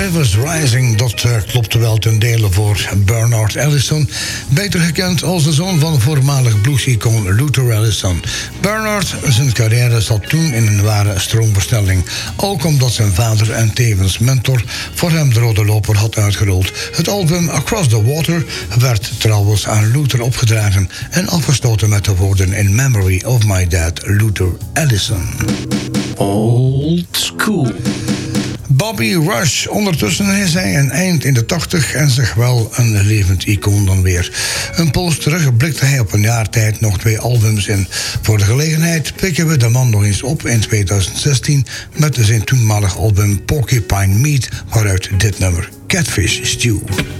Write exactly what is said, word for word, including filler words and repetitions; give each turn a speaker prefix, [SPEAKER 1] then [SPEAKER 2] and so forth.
[SPEAKER 1] Rivers Rising, dat uh, klopte wel ten dele voor Bernard Allison, beter gekend als de zoon van voormalig blues-icoon Luther Allison. Bernard, zijn carrière zat toen in een ware stroomversnelling, ook omdat zijn vader en tevens mentor voor hem de rode loper had uitgerold. Het album Across the Water werd trouwens aan Luther opgedragen en afgesloten met de woorden In Memory of My Dad, Luther Allison.
[SPEAKER 2] Old School.
[SPEAKER 1] Bobby Rush. Ondertussen is hij een eind in de tachtig en zich wel een levend icoon dan weer. Een poos terug blikte hij op een jaar tijd nog twee albums in. Voor de gelegenheid pikken we de man nog eens op in tweeduizend zestien... met zijn toenmalig album Porcupine Meat, waaruit dit nummer Catfish Stew.